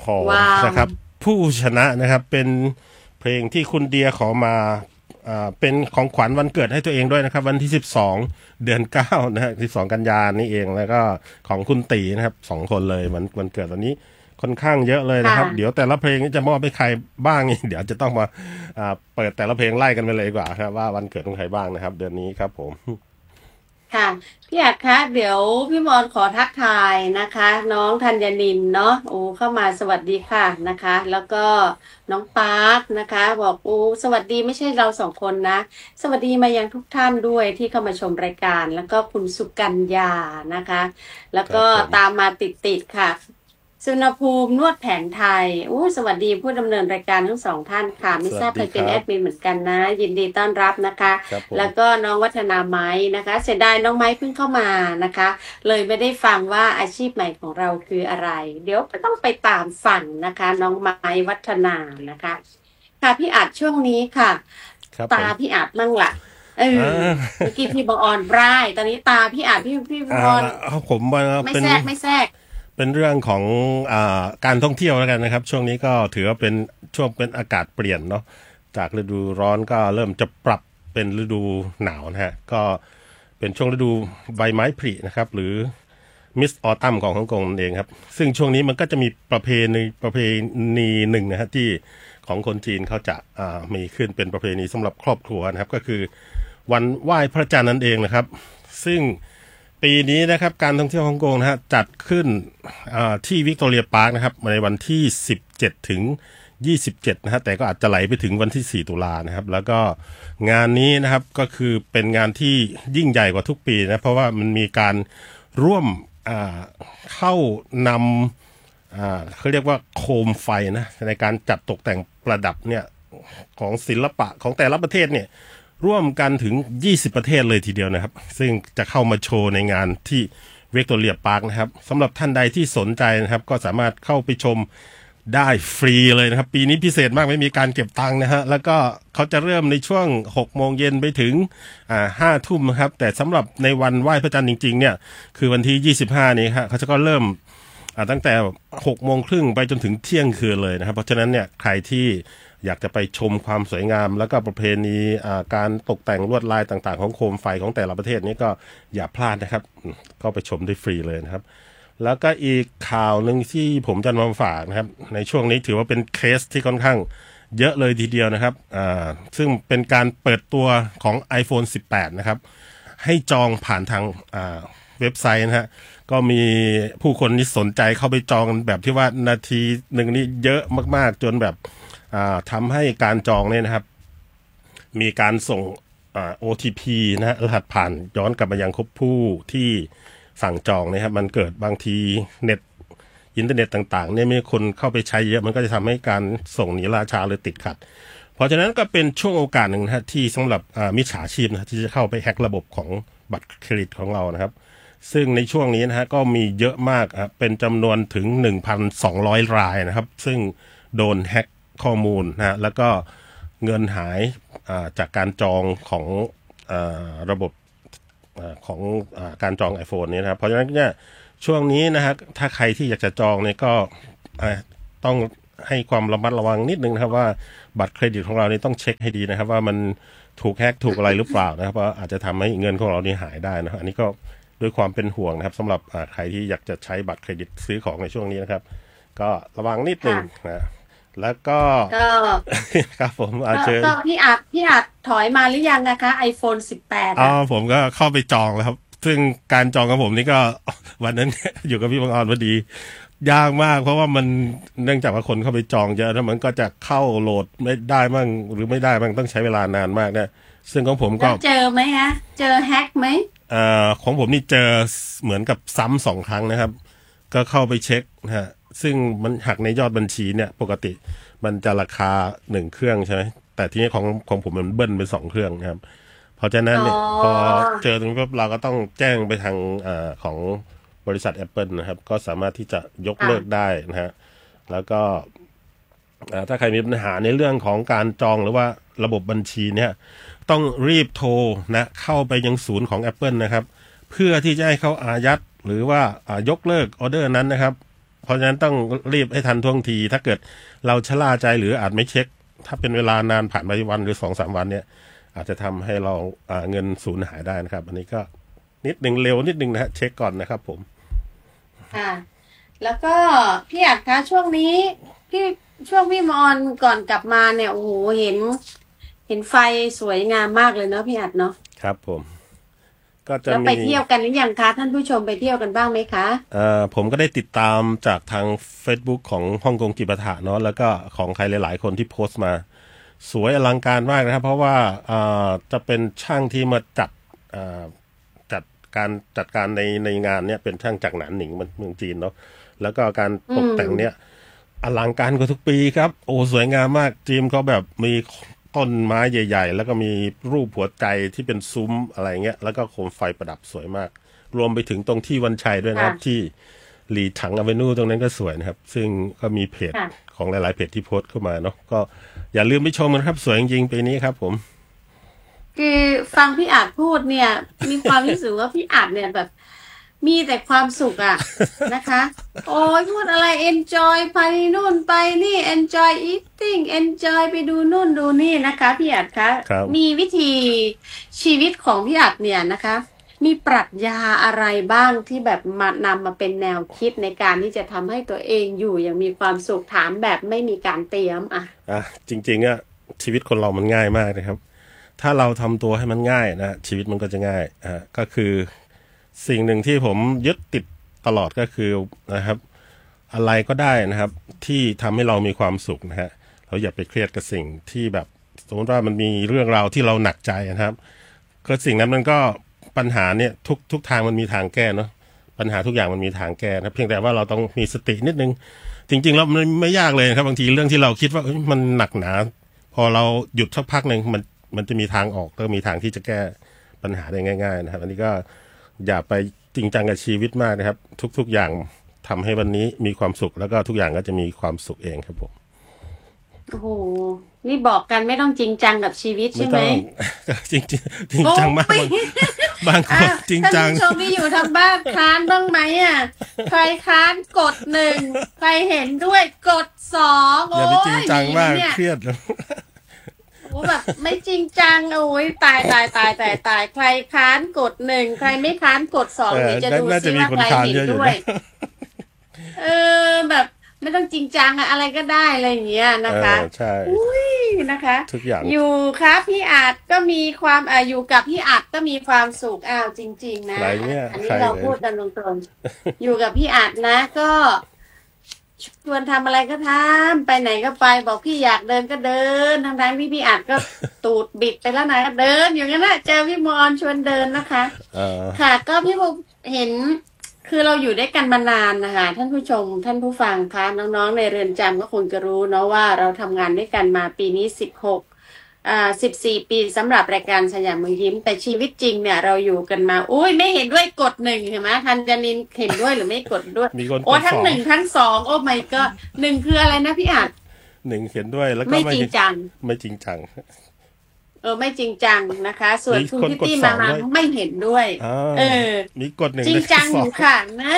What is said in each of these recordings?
นะครับผู้ชนะนะครับเป็นเพลงที่คุณเดียขอมาเป็นของขวัญวันเกิดให้ตัวเองด้วยนะครับวันที่12เดือน9นะฮะ12กันยายนนี่เองแล้วก็ของคุณตีนะครับ2คนเลยวันเกิดตอนนี้ค่อนข้างเยอะเลยนะครับเดี๋ยวแต่ละเพลงจะมอบให้ใครบ้างเดี๋ยวจะต้องมาเปิดแต่ละเพลงไล่กันไปเลยดีกว่าครับว่าวันเกิดของใครบ้างนะครับเดือนนี้ครับผมค่ะพี่อัดคะเดี๋ยวพี่มอนขอทักทายนะคะน้องธัญนินเนาะโอ้เข้ามาสวัสดีค่ะนะคะแล้วก็น้องปาร์คนะคะบอกโอ้สวัสดีไม่ใช่เราสองคนนะสวัสดีมายังทุกท่านด้วยที่เข้ามาชมรายการแล้วก็คุณสุกัญญานะคะแล้วก็ครับผมตามมาติดค่ะสุนภูมินวดแผนไทยอู้สวัสดีผู้ดำเนินรายการทั้งสองท่านค่ะไม่สวัทราบใครเป็สดีครับนแอดมินเหมือนกันนะยินดีต้อนรับนะคะครับผมแล้วก็น้องวัฒนาไม้นะคะเสียดายน้องไม้เพิ่งเข้ามานะคะเลยไม่ได้ฟังว่าอาชีพใหม่ของเราคืออะไรเดี๋ยวก็ต้องไปตามฟังนะคะน้องไม้วัฒนานะคะค่ะพี่อัดช่วงนี้ค่ะตาครับผมพี่อัดมั่งล่ะเออ่อเมื่อากี้พี่บังออนไบรท์ตอนนี้ตาพี่อัดพี่บังออนผมว่าเป็นไม่แทรกเป็นเรื่องของการท่องเที่ยวแล้วกันนะครับช่วงนี้ก็ถือว่าเป็นช่วงเป็นอากาศเปลี่ยนเนาะจากฤดูร้อนก็เริ่มจะปรับเป็นฤดูหนาวนะฮะก็เป็นช่วงฤดูใบไม้ผลินะครับหรือมิสออตัมของฮ่องกงนั่นเองครับซึ่งช่วงนี้มันก็จะมีประเพณีหนึ่งนะฮะที่ของคนจีนเขาจะมีขึ้นเป็นประเพณีสำหรับครอบครัวนะครับก็คือวันไหว้พระจันทร์นั่นเองนะครับซึ่ง ปีนี้นะครับการท่องเที่ยวฮ่องกงนะฮะจัดขึ้นที่วิกตอเรียพาร์คนะครับในวันที่17ถึง27นะฮะแต่ก็อาจจะไหลไปถึงวันที่4ตุลานะครับแล้วก็งานนี้นะครับก็คือเป็นงานที่ยิ่งใหญ่กว่าทุกปีนะเพราะว่ามันมีการร่วมเข้านำเขาเรียกว่าโคมไฟนะในการจัดตกแต่งประดับเนี่ยของศิลปะของแต่ละประเทศเนี่ยร่วมกันถึง20ประเทศเลยทีเดียวนะครับซึ่งจะเข้ามาโชว์ในงานที่วิกตอเรียพาร์คนะครับสำหรับท่านใดที่สนใจนะครับก็สามารถเข้าไปชมได้ฟรีเลยนะครับปีนี้พิเศษมากไม่มีการเก็บตังค์นะฮะแล้วก็เขาจะเริ่มในช่วง6โมงเย็นไปถึง5ทุ่มนะครับแต่สำหรับในวันไหว้พระจันทร์จริงๆเนี่ยคือวันที่25นี้ครับเขาจะก็เริ่มตั้งแต่6โมงครึ่งไปจนถึงเที่ยงคืนเลยนะครับเพราะฉะนั้นเนี่ยใครที่อยากจะไปชมความสวยงามแล้วก็ประเพณีการตกแต่งลวดลายต่างๆของโคมไฟของแต่ละประเทศนี้ก็อย่าพลาดนะครับก็ไปชมได้ฟรีเลยนะครับแล้วก็อีกข่าวหนึ่งที่ผมจะมาฝากนะครับในช่วงนี้ถือว่าเป็นเคสที่ค่อนข้างเยอะเลยทีเดียวนะครับซึ่งเป็นการเปิดตัวของ iPhone 18นะครับให้จองผ่านทางเว็บไซต์นะฮะก็มีผู้คนที่สนใจเข้าไปจองแบบที่ว่านาทีหนึ่งนี่เยอะมากๆจนแบบทำให้การจองเนี่ยนะครับมีการส่งOTP นะฮะรหัสผ่านย้อนกลับมายังครบผู้ที่สั่งจองนะครับมันเกิดบางทีเน็ตอินเทอร์เน็ตต่างๆเนี่ยมีคนเข้าไปใช้เยอะมันก็จะทำให้การส่งนี้ล่าช้าหรือติดขัดเพราะฉะนั้นก็เป็นช่วงโอกาสหนึ่งนะฮะที่สำหรับมิจฉาชีพนะที่จะเข้าไปแฮ็กระบบของบัตรเครดิตของเรานะครับซึ่งในช่วงนี้นะฮะก็มีเยอะมากเป็นจำนวนถึง 1,200 รายนะครับซึ่งโดนแฮ็กข้อมูลนะฮะแล้วก็เงินหายจากการจองของระบบของการจอง iPhone นี้นะครับเพราะฉะนั้นเนี่ยช่วงนี้นะฮะถ้าใครที่อยากจะจองเนี่ยก็ต้องให้ความระมัดระวังนิดนึงนะครับว่าบัตรเครดิตของเรานี่ต้องเช็คให้ดีนะครับว่ามันถูกแฮ็กถูกอะไรหรือเปล่านะครับเพราะอาจจะทำให้เงินของเรานี่หายได้นะครับอันนี้ก็ด้วยความเป็นห่วงนะครับสำหรับใครที่อยากจะใช้บัตรเครดิตซื้อของในช่วงนี้นะครับก็ระวังนิดนึงค่ะนะแล้วก็ก็ครับผมก็เชิญก็พี่อัดถอยมาหรือยังนะคะ iPhone 18 อ๋ออ่ะผมก็เข้าไปจองแล้วครับซึ่งการจองของผมนี่ก็วันนั้นอยู่กับพี่บังออนพอดียากมากเพราะว่ามันเนื่องจากว่าคนเข้าไปจองเยอะแล้วมันก็จะเข้าโหลดไม่ได้มั่งหรือไม่ได้มั่งต้องใช้เวลานานมากเนี่ยซึ่งของผมก็แล้วเจอไหมฮะเจอแฮกไหมของผมนี่เจอเหมือนกับซ้ำ2 ครั้งนะครับก็เข้าไปเช็คนะฮะซึ่งมันหักในยอดบัญชีเนี่ยปกติมันจะราคา1 เครื่องใช่ไหมแต่ทีนี้ของผมมันเบิ้ลเป็น2 เครื่องนะครับ เพราะฉะนั้นอ๋อเนี่ยพอเจอตรงนี้ปุ๊บเราก็ต้องแจ้งไปทางของบริษัท Apple นะครับก็สามารถที่จะยกเลิกค่ะได้นะฮะแล้วก็ถ้าใครมีปัญหาในเรื่องของการจองหรือว่าระบบบัญชีเนี่ยต้องรีบโทรนะเข้าไปยังศูนย์ของ Apple นะครับเพื่อที่จะให้เขาอายัดหรือว่ายกเลิกออเดอร์นั้นนะครับเพราะฉะนั้นต้องรีบให้ทันท่วงทีถ้าเกิดเราชะล่าใจหรืออาจไม่เช็คถ้าเป็นเวลานานผ่านไปวันหรือ2-3 วันเนี่ยอาจจะทำให้เราเงินสูญหายได้นะครับอันนี้ก็นิดนึงเร็วนิดนึงนะฮะเช็คก่อนนะครับผมค่ะแล้วก็พี่อัดคะช่วงนี้พี่ช่วงพี่มอนก่อนกลับมาเนี่ยโอ้โหเห็นไฟสวยงามมากเลยเนาะพี่อัดเนาะครับผมก็จะแล้วไปมีเที่ยวกันหรือยังคะท่านผู้ชมไปเที่ยวกันบ้างไหมคะผมก็ได้ติดตามจากทาง Facebook ของฮ่องกงจิปาถะเนาะแล้วก็ของใครหลายๆคนที่โพสต์มาสวยอลังการมากนะครับเพราะว่าจะเป็นช่างที่มาจัดการในงานเนี่ยเป็นช่างจากหนานหนิงเมืองจีนเนาะแล้วก็การตกแต่งเนี่ยอลังการกว่าทุกปีครับโอ้สวยงามมากทีมเขาแบบมีต้นไม้ใหญ่ๆแล้วก็มีรูปหัวใจที่เป็นซุ้มอะไรเงี้ยแล้วก็โคมไฟประดับสวยมากรวมไปถึงตรงที่วันชัยด้วยนะครับที่หลีถังอเวนูตรงนั้นก็สวยนะครับซึ่งก็มีเพจของหลายๆเพจที่โพสต์เข้ามาเนาะก็อย่าลืมไปชมกันครับสวยจริงๆปีนี้ครับผมคือฟังพี่อัดพูดเนี่ยมีความรู้สึกว่าพี่อัดเนี่ยแบบมีแต่ความสุขอะนะคะโอ้ยพูดอะไร enjoy ไปนู่นไปนี่ enjoy eating enjoy ไปดูนู่นดูนี่นะคะพี่อัดคะมีวิธีชีวิตของพี่อัดเนี่ยนะคะมีปรัชญาอะไรบ้างที่แบบนำมาเป็นแนวคิดในการที่จะทำให้ตัวเองอยู่อย่างมีความสุขถามแบบไม่มีการเตรียมจริงๆอะชีวิตคนเรามันง่ายมากนะครับถ้าเราทำตัวให้มันง่ายนะชีวิตมันก็จะง่ายก็คือสิ่งหนึ่งที่ผมยึดติดตลอดก็คือนะครับอะไรก็ได้นะครับที่ทำให้เรามีความสุขนะฮะเราอย่าไปเครียดกับสิ่งที่แบบสมมติว่ามันมีเรื่องราวที่เราหนักใจนะครับก็สิ่งนั้นมันก็ปัญหาเนี่ยทุกทางมันมีทางแก้เนาะปัญหาทุกอย่างมันมีทางแก้นะเพียงแต่ว่าเราต้องมีสตินิดนึงจริงๆแล้วมันไม่ยากเลยครับบางทีเรื่องที่เราคิดว่ามันหนักหนาพอเราหยุดสักพักหนึ่งมันจะมีทางออกก็มีทางที่จะแก้ปัญหาได้ง่ายๆนะครับอันนี้ก็อย่าไปจริงจังกับชีวิตมากนะครับทุกอย่างทำให้วันนี้มีความสุขแล้วก็ทุกอย่างก็จะมีความสุขเองครับผมโอ้โหนี่บอกกันไม่ต้องจริงจังกับชีวิตใช่ไหมจริงจริงจังมากบางคนจริงจังท่านผู้ชมที่อยู่ทางบ้านค้านบ้างไหมใครค้านกด1ใครเห็นด้วยกด2 อย่าไปจริงจังมากเครียดโอ้แบบไม่จริงจังโอ้ยตายใครค้านกด1ใครไม่ค้านกด2เดี๋ยวจะดูซิว่าใครเห็นด้วยแบบไม่ต้องจริงจังอะไรก็ได้อะไรอย่างเงี้ยนะคะใช่อุ้ยนะคะทุกอย่างอยู่ครับพี่อาจก็มีความอยู่กับพี่อาจก็มีความสุขจริงๆนะอันนี้เราพูดกันตรงๆอยู่กับพี่อาจนะก็ชวนทำอะไรก็ทำไปไหนก็ไปบอกพี่อยากเดินก็เดินทั้งที่พี่อาจก็ตูดบิดไปแล้วนะเดินอย่างนั้นนะเจอพี่มอนชวนเดินนะคะค่ะก็พี่ผมเห็นคือเราอยู่ด้วยกันมานานนะคะท่านผู้ชมท่านผู้ฟังคะน้องๆในเรือนจำก็คงจะรู้เนาะว่าเราทำงานด้วยกันมาปีนี้14 ปีสำหรับรายการสยามเมืองยิ้มแต่ชีวิตจริงเนี่ยเราอยู่กันมาอุ้ยไม่เห็นด้วยกด1เห็นไหมทันจานินเห็นด้วยหรือไม่กดด้วยโอ้ทั้ง1ทั้ง2โอ้ไม่ก็1คืออะไรนะพี่อาจ 1เห็นด้วยแล้วก็ไม่จริงจังไม่จริงจังไม่จริงจังนะคะส่วนคุณพิตตี้มาไม่เห็นด้วยมีกด1 จริงจังอยู่ค่ะนะ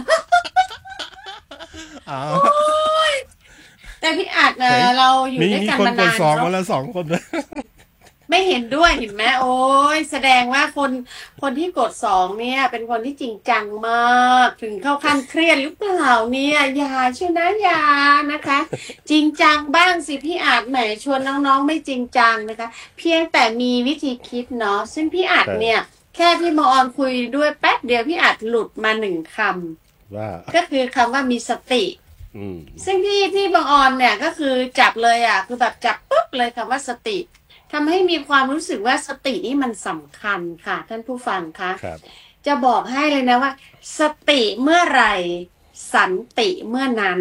แต่พี่อาจเราอยู่ด้วยกันมานานมีคนกด2มาแล้ว2คนด้วยไม่เห็นด้วยเห็นไหมโอ้ยแสดงว่าคนที่กด2เนี่ยเป็นคนที่จริงจังมากถึงเข้าขั้นเครียดหรือเปล่าเนี่ยอย่าเชียวนะอย่านะคะจริงจังบ้างสิพี่อาจแหมชวนน้องๆไม่จริงจังนะคะเพียงแต่มีวิธีคิดเนาะซึ่งพี่อาจเนี่ยแค่พี่มออนคุยด้วยแป๊บเดียวพี่อาจหลุดมา1คำว่าก็คือคำว่ามีสติซึ่งพี่บางออนเนี่ยก็คือจับเลยคือแบบจับปุ๊บเลยคำว่าสติทำให้มีความรู้สึกว่าสตินี่มันสำคัญค่ะท่านผู้ฟังคะจะบอกให้เลยนะว่าสติเมื่อไหร่สันติเมื่อนั้น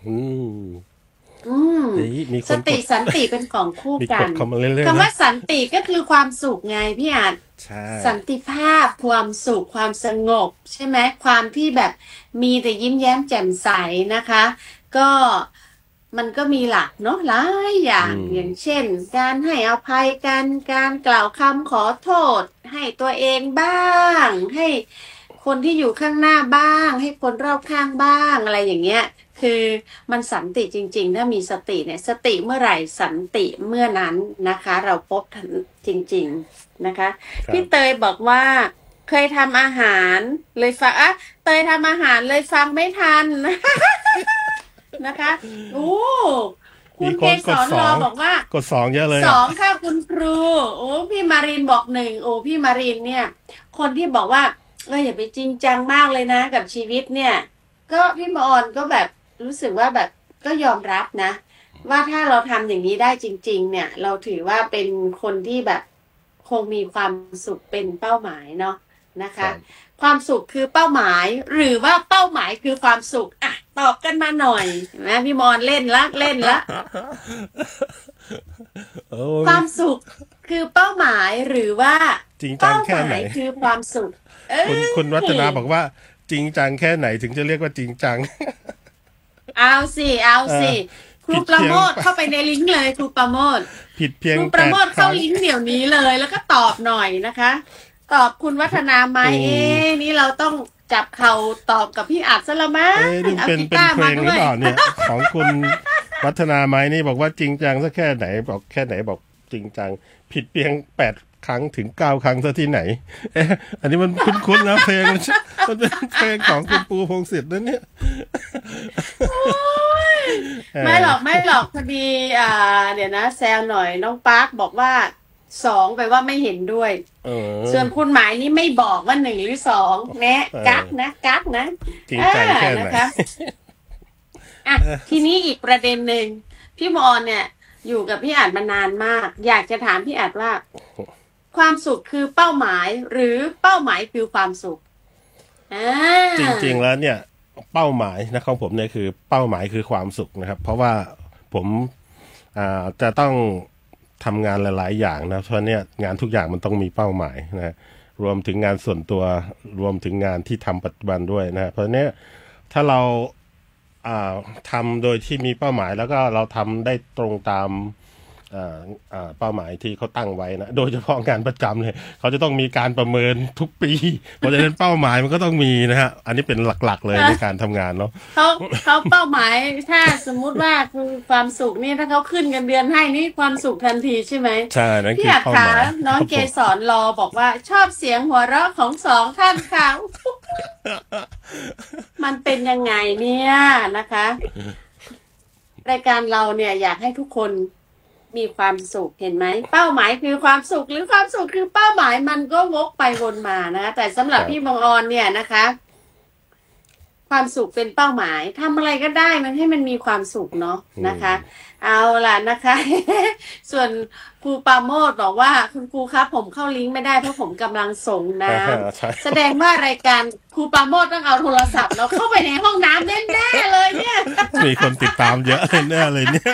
สติสันติเป็นของคู่กันคำว่าสันติก็คือความสุขไงพี่อาจสันติภาพความสุขความสงบใช่ไหมความที่แบบมีแต่ยิ้มแย้มแจ่มใสนะคะก็มันก็มีหลักเนาะหลายอย่างเช่นการให้อภัยกันการกล่าวคำขอโทษให้ตัวเองบ้างให้คนที่อยู่ข้างหน้าบ้างให้คนรอบข้างบ้างอะไรอย่างเงี้ยคือมันสันติจริงๆถ้ามีสติเนี่ยสติเมื่อไหร่สันติเมื่อนั้นนะคะ เราพบทันจริงๆนะคะครัพี่บเตยบอกว่าเคยทำอาหารเลยฟังเตยทำอาหารเลยฟังไม่ทัน นะคะโอ้คุมีณเกคนสรรอบอกว่ากดสองเยอะเลยสอ่ะองค่ะคุณครูโอ้พี่มารินบอกหนึ่งโอ้พี่มารินเนี่ยคนที่บอกว่าอย่าไปจริงจังมากเลยนะกับชีวิตเนี่ยก็พี่มออนก็แบบรู้สึกว่าแบบก็ยอมรับนะว่าถ้าเราทำอย่างนี้ได้จริงๆเนี่ยเราถือว่าเป็นคนที่แบบคงมีความสุขเป็นเป้าหมายเนาะนะครัคะบความสุขคือเป้าหมายหรือว่าเป้าหมายคือความสุขตอบกันมาหน่อยนะพี่มอนเล่นละเล่นละโอ้ยความสุขคือเป้าหมายหรือว่าจริงจังเป้าหมาแค่ไหนยคือความสุขเอคุณอวัฒนาบอกว่าจริงจังแค่ไหนถึงจะเรียกว่าจริงจังเอาสิเอาเออสิครูผิดเพียงประโมทเข้าไปในลิงก์เลยครูประโมทผิดเพียงครูปแปดระโมทเข้าครั้งลิงก์เดี๋ยวนี้เลยแล้วก็ตอบหน่อยนะคะ ตอบคุณวัฒนาไหมอืมนี่เราต้องจับเข่าตอบกับพี่อัดซะละมั้งนี่เอากีเป็นตาร์เพลงหรือมาด้วยเปล่าเนี่ยของคุณวัฒนาไหมนี่บอกว่าจริงจังสักแค่ไหนบอกแค่ไหนบอกจริงจังผิดเพียง8 ครั้งถึง9 ครั้งซะที่ไหนอันนี้มันคุ้นๆนะเพลงมันเป็นเพลงของคุณปูพงษ์สิทธิ์นั่นเนี่ยไม่หรอกไม่หรอกพอดีเดี๋ยวนะแซวหน่อยน้องปาร์คบอกว่าสองแปลว่าไม่เห็นด้วยเอส่วนอคุณหมายนี่ไม่บอกว่าหนึ่งหรือสองแนะเอกักอนะกักนะจริงจังแค่ไหนนะคะทีนี้อีกประเด็นหนึ่งพี่มอนเนี่ยอยู่กับพี่อัดมานานมาก อยากจะถามพี่อัดว่า ความสุขคือเป้าหมายหรือเป้าหมายคือความสุขอ่จาริงๆแล้วเนี่ยเป้าหมายนะของผมเนี่ยคือเป้าหมายคือความสุขนะครับเพราะว่าผมจะต้องทำงานหลายๆอย่างนะเพราะเนี่ยงานทุกอย่างมันต้องมีเป้าหมายนะรวมถึงงานส่วนตัวรวมถึงงานที่ทำปัจจุบันด้วยนะเพราะเนี้ยถ้าเราทำโดยที่มีเป้าหมายแล้วก็เราทำได้ตรงตามเป้าหมายที่เขาตั้งไว้นะโดยเฉพาะงานประจำเลยเขาจะต้องมีการประเมินทุกปีเพราะฉะนั้นเป้าหมายมันก็ต้องมีนะฮะอันนี้เป็นหลักๆเลยในการทำงานเนาะเขาเขาเป้าหมายถ้าสมมุติว่าคือความสุขนี่ถ้าเขาขึ้นเงินเดือนให้นี่ความสุขทันทีใช่ไหมใช่นั่นพี่คืออัดขาเป้าหมายน้องเกสรรอบอกว่าชอบเสียงหัวเราะของสองท่านค่ะมันเป็นยังไงเนี่ยนะคะรายการเราเนี่ยอยากให้ทุกคนมีความสุขเห็นไหมเป้าหมายคือความสุขหรือความสุขคือเป้าหมายมันก็วกไปวนมานะแต่สำหรับพี่บังออนเนี่ยนะคะ ความสุขเป็นเป้าหมายทำอะไรก็ได้มันให้มันมีความสุขเนาะนะคะ เอาล่ะนะคะ ส่วนครูปราโมทบอกว่าคุณครูครับผมเข้าลิงก์ไม่ได้เพราะผมกำลังส่งน้ใช่ำแสดงว่ารายการครูปราโมทต้องเอาโทรศัพท์เราเข้าไปในห้องน้ำแน่ๆเลยเนี่ยมีคนติดตามเยอะเลยแน่เลยเนี่ย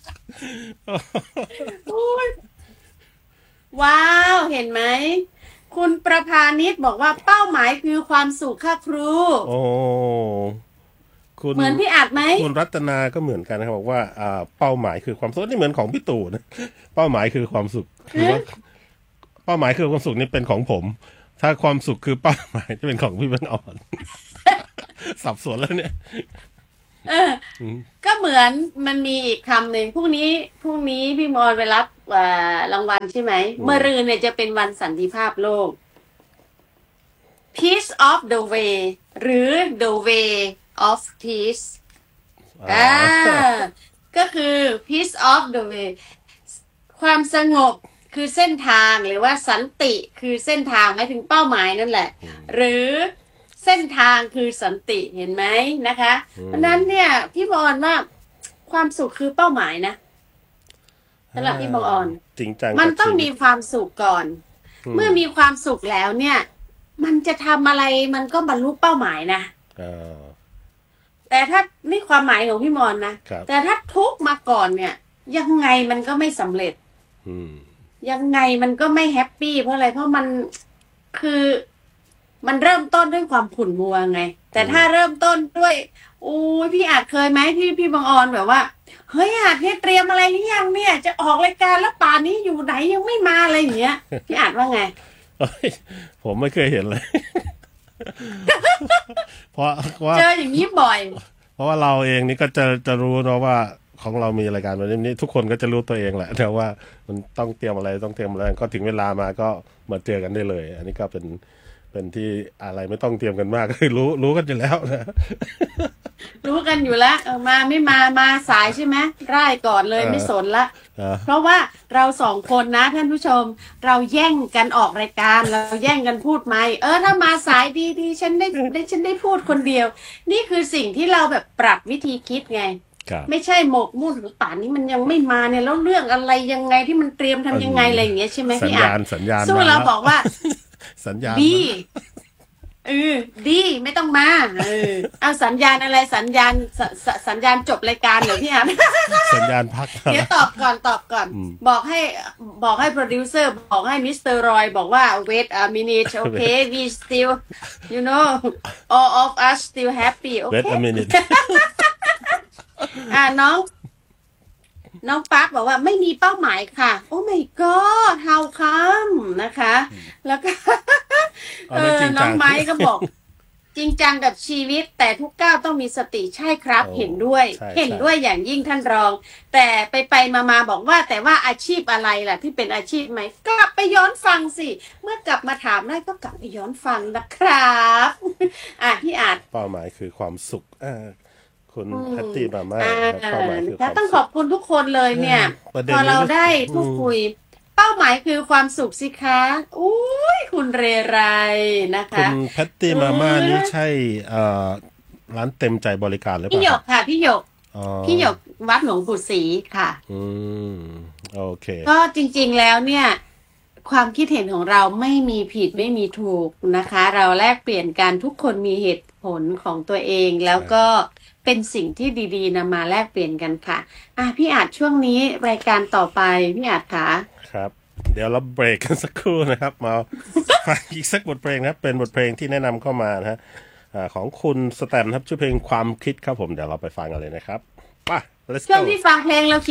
ว้าวเห็นไหมคุณประภานิชบอกว่าเป้าหมายคือความสุขค่ะครูโอ้คุณเหมือนพี่อัดไหมคุณรัตนาก็เหมือนกันนะครับบอกว่าเป้าหมายคือความสุขนี่เหมือนของพี่ตู่นะเป้าหมายคือความสุขหรือว่าเป้าหมายคือความสุขนี่เป็นของผม ถ้าความสุขคือเป้าหมายจะเป็นของพี่บังอ่อน สับสนแล้วเนี่ยก็เหมือนมันมีอีกคำหนึ่งพรุ่งนี้พี่มอนไปรับรางวัลใช่ไหมเมื่อรืนเนี่ยจะเป็นวันสันติภาพโลก Peace of the Way หรือ The Way of Peace อ่าก็คือ Peace of the Way ความสงบคือเส้นทางหรือว่าสันติคือเส้นทางหมายถึงเป้าหมายนั่นแหละหรือเส้นทางคือสันติเห็นไหมนะคะเพราะนั้นเนี่ยพี่บอลว่าความสุขคือเป้าหมายนะสำหรับพี่บอลจริงจังมันต้องมีความสุขก่อนเมื่อมีความสุขแล้วเนี่ยมันจะทำอะไรมันก็บรรลุเป้าหมายนะแต่ถ้านี่ความหมายของพี่มอนนะแต่ถ้าทุกข์มาก่อนเนี่ยยังไงมันก็ไม่สำเร็จยังไงมันก็ไม่แฮปปี้เพราะอะไรเพราะมันคือมันเริ่มต้นด้วยความขุ่นมัวไงแต่ถ้าเริ่มต้นด้วยพี่อาจเคยไหมพี่บางออนแบบว่าเฮ้ยอาจเนี่ยเตรียมอะไรหรือยังเนี่ยจะออกรายการแล้วป่านนี้อยู่ไหนยังไม่มาอะไรอย่างเงี้ยพี่อาจว่าไงผมไม่เคยเห็นเลยเพราะว่าเจออย่างนี้บ่อยเพราะว่าเราเองนี่ก็จะรู้เนาะว่าของเรามีรายการแบบนี้ทุกคนก็จะรู้ตัวเองแหละแต่ว่ามันต้องเตรียมอะไรก็ถึงเวลามาก็มาเจอกันได้เลย อันนี้ก็เป็นที่อะไรไม่ต้องเตรียมกันมากคือรู้กันอยู่แล้วนะรู้กันอยู่แล้วมาไม่มาสายใช่ไหมร่ายก่อนเลยไม่สนละ เพราะว่าเราสองคนนะท่านผู้ชม เราแย่งกันออกรายการเราแย่งกันพูดไหมถ้ามาสายดีฉันได้พูดคนเดียว นี่คือสิ่งที่เราแบบปรับวิธีคิดไง ไม่ใช่หมกมุ่นหรือป่านนี้มันยังไม่มาเนี่ยแล้วเรื่องอะไรยังไงที่มันเตรียมทำยังไงอะไรอย่างเงี้ยใช่ไหมพี่อ่ะสัญญาณสู้เราบอกว่าสัญญาณดีดีไม่ต้องมาเอาสัญญาณอะไรสัญญาณจบรายการเหรอพี่อ่ะสัญญาณพักเดี๋ยวตอบก่อนบอกให้โปรดิวเซอร์บอกให้มิสเตอร์รอยบอกว่า wait a minute okay we still you know all of us still happy okay wait a minute น้องปั๊กบอกว่าไม่มีเป้าหมายค่ะโอ้ my god how come นะคะแล้วก็น้องไม้ก็บอกจริงจังกับชีวิตแต่ทุกก้าวต้องมีสติใช่ครับเห็นด้วยอย่างยิ่งท่านรองแต่ไปมาบอกว่าแต่ว่าอาชีพอะไรล่ะที่เป็นอาชีพไหมกลับไปย้อนฟังสิเมื่อกลับมาถามได้ก็กลับไปย้อนฟังนะครับพี่อาจเป้าหมายคือความสุขคุณแพตตี้มาม่าเป้าหมายคือความต้องขอบคุณทุกคนเลยเนี่ยพอเราได้พูดคุยเป้าหมายคือความสุขสิคะอุ้ยคุณเรไรนะคะคุณแพตตี้มาม่านี่ใช่ร้านเต็มใจบริการหรือเปล่าพี่หยกค่ะพี่หยกวัดหลวงปู่ศรีค่ะโอเคก็จริงๆแล้วเนี่ยความคิดเห็นของเราไม่มีผิดไม่มีถูกนะคะเราแลกเปลี่ยนกันทุกคนมีเหตุผลของตัวเองแล้วก็เป็นสิ่งที่ดีๆนำมาแลกเปลี่ยนกันค่ะพี่อาจช่วงนี้รายการต่อไปพี่อาจคะครับเดี๋ยวเราเบรกกันสักครู่นะครับมาฟังอีกสักบทเพลงนะเป็นบทเพลงที่แนะนำเข้ามานะฮะของคุณสแตมครับชื่อเพลงความคิดครับผมเดี๋ยวเราไปฟังกันเลยนะครับไป let's go ช่วงที่ฟังเพลงเรา